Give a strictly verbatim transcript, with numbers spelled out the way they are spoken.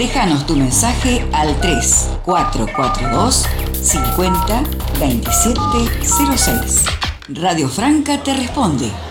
Déjanos tu mensaje al tres cuatro cuatro dos cincuenta veintisiete cero seis. Radio Franca te responde.